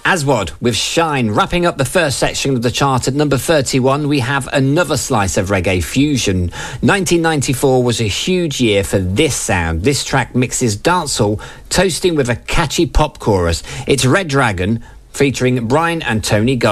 Aswad with Shine. Wrapping up the first section of the chart at number 31, we have another slice of reggae fusion. 1994 was a huge year for this sound. This track mixes dancehall, toasting with a catchy pop chorus. It's Red Dragon featuring Brian and Tony Gold.